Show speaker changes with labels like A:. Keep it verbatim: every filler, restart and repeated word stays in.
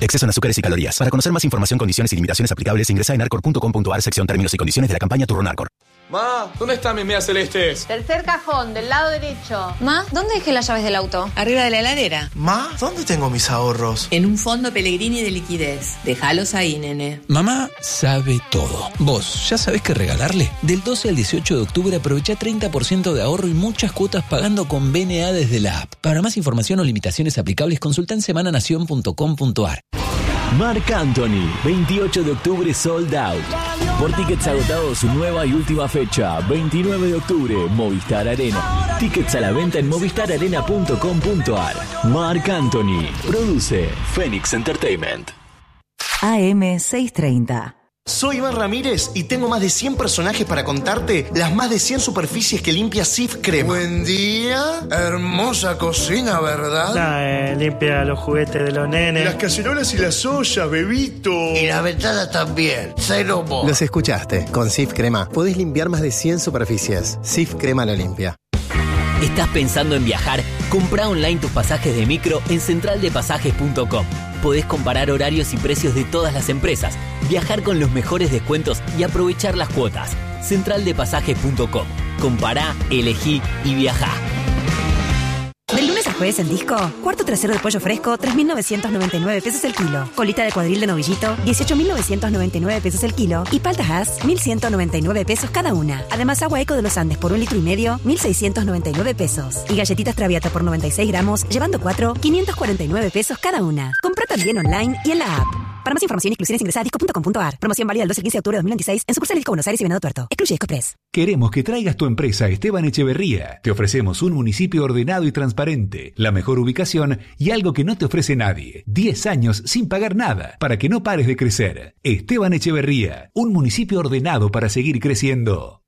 A: exceso en azúcares y calorías. Para conocer más información, condiciones y limitaciones aplicables, ingresa en arcor punto com punto ar, sección términos y condiciones de la campaña Turrón Arcor.
B: Ma, ¿dónde están mis medias celestes?
C: Tercer cajón, del lado derecho.
D: Ma, ¿dónde dejé las llaves del auto?
E: Arriba de la heladera.
F: Ma, ¿dónde tengo mis ahorros?
E: En un fondo Pellegrini de liquidez. Déjalos ahí, nene.
G: Mamá sabe todo. ¿Vos ya sabés qué regalarle? Del doce al dieciocho de octubre aprovecha treinta por ciento de ahorro y muchas cuotas pagando con B N A desde la app. Para más información o limitaciones aplicables, consulta en semana nación punto com punto ar.
H: Marc Anthony, veintiocho de octubre sold out. Por tickets agotados, su nueva y última fecha, veintinueve de octubre, Movistar Arena. Tickets a la venta en movistar arena punto com punto ar. Marc Anthony, produce Phoenix Entertainment.
I: A M seiscientos treinta.
J: Soy Iván Ramírez y tengo más de cien personajes para contarte las más de cien superficies que limpia Cif Crema.
K: Buen día, hermosa cocina, ¿verdad?
L: Nah, eh, limpia los juguetes de los nenes.
K: Las cacerolas y las ollas, bebito.
M: Y las ventanas también, cero mo.
N: Los escuchaste, con Cif Crema podés limpiar más de cien superficies. Cif Crema lo limpia.
O: ¿Estás pensando en viajar? Comprá online tus pasajes de micro en central de pasajes punto com. Podés comparar horarios y precios de todas las empresas, viajar con los mejores descuentos y aprovechar las cuotas. central de pasajes punto com. Compará, elegí y viajá.
P: Del lunes a jueves en Disco, cuarto trasero de pollo fresco, tres mil novecientos noventa y nueve pesos el kilo. Colita de cuadril de novillito, dieciocho mil novecientos noventa y nueve pesos el kilo. Y paltas Hass, mil ciento noventa y nueve pesos cada una. Además, agua Eco de los Andes por un litro y medio, mil seiscientos noventa y nueve pesos. Y galletitas Traviata por noventa y seis gramos, llevando cuatro, quinientos cuarenta y nueve pesos cada una. Comprá también online y en la app. Para más información y exclusiones ingresa a disco punto com punto ar. Promoción válida del doce al quince de octubre de dos mil veintiséis en sucursales Disco Buenos Aires y Venado Tuerto. Excluye Discopress.
Q: Queremos que traigas tu empresa a Esteban Echeverría. Te ofrecemos un municipio ordenado y transparente, la mejor ubicación y algo que no te ofrece nadie. diez años sin pagar nada para que no pares de crecer. Esteban Echeverría, un municipio ordenado para seguir creciendo.